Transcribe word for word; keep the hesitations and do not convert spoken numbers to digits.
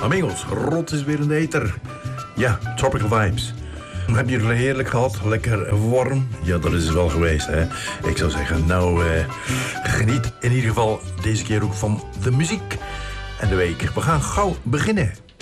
Amigos, rot is weer in de ether. Ja, Tropical Vibes. Hebben jullie het heerlijk gehad? Lekker warm? Ja, dat is het wel geweest, hè. Ik zou zeggen, nou, eh, geniet in ieder geval deze keer ook van de muziek en de week. We gaan gauw beginnen.